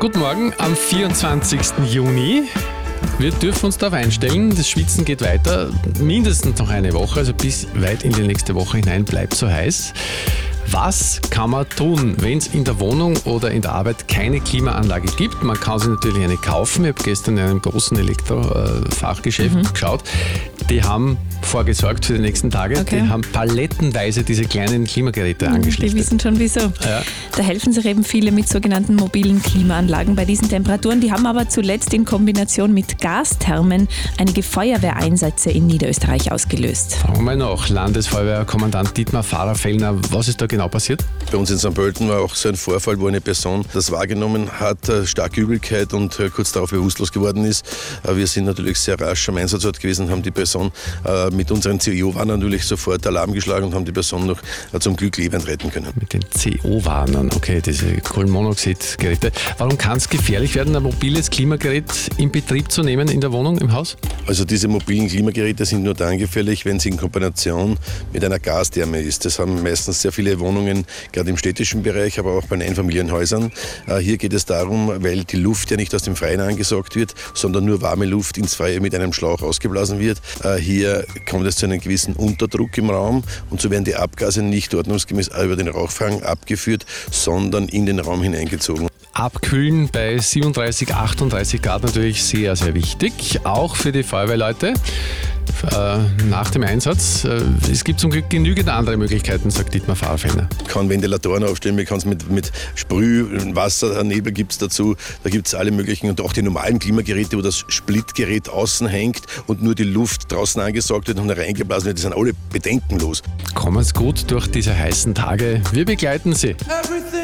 Guten Morgen am 24. Juni. Wir dürfen uns darauf einstellen, das Schwitzen geht weiter, mindestens noch eine Woche, also bis weit in die nächste Woche hinein bleibt so heiß. Was kann man tun, wenn es in der Wohnung oder in der Arbeit keine Klimaanlage gibt? Man kann sich natürlich eine kaufen. Ich habe gestern in einem großen Elektrofachgeschäft geschaut. Die haben vorgesorgt für die nächsten Tage. Okay. Die haben palettenweise diese kleinen Klimageräte Die angeschlichtet. wissen schon wieso. Ja. Da helfen sich eben viele mit sogenannten mobilen Klimaanlagen bei diesen Temperaturen. Die haben aber zuletzt in Kombination mit Gasthermen einige Feuerwehreinsätze in Niederösterreich ausgelöst. Fragen wir mal nach. Landesfeuerwehrkommandant Dietmar Fahrer-Fellner, was ist da genau passiert? Bei uns in St. Pölten war auch so ein Vorfall, wo eine Person das wahrgenommen hat, starke Übelkeit und kurz darauf bewusstlos geworden ist. Wir sind natürlich sehr rasch am Einsatzort gewesen, haben die Person mit unseren CO-Warnern natürlich sofort Alarm geschlagen und haben die Person noch zum Glück lebend retten können. Mit den CO-Warnern, okay, diese Kohlenmonoxidgeräte. Warum kann es gefährlich werden, ein mobiles Klimagerät in Betrieb zu nehmen in der Wohnung, im Haus? Also diese mobilen Klimageräte sind nur dann gefährlich, wenn sie in Kombination mit einer Gastherme ist. Das haben meistens sehr viele Wohnungen, gerade im städtischen Bereich, aber auch bei den Einfamilienhäusern. Hier geht es darum, weil die Luft ja nicht aus dem Freien angesaugt wird, sondern nur warme Luft ins Freie mit einem Schlauch ausgeblasen wird. Hier kommt es zu einem gewissen Unterdruck im Raum und so werden die Abgase nicht ordnungsgemäß über den Rauchfang abgeführt, sondern in den Raum hineingezogen. Abkühlen bei 37, 38 Grad natürlich sehr, sehr wichtig, auch für die Feuerwehrleute. Nach dem Einsatz. Es gibt zum Glück genügend andere Möglichkeiten, sagt Dietmar Fahrer-Fellner. Man kann Ventilatoren aufstellen, man kann es mit Sprühwasser, Nebel gibt es dazu, da gibt es alle möglichen und auch die normalen Klimageräte, wo das Splitgerät außen hängt und nur die Luft draußen angesaugt wird und reingeblasen wird, die sind alle bedenkenlos. Kommen Sie gut durch diese heißen Tage. Wir begleiten Sie.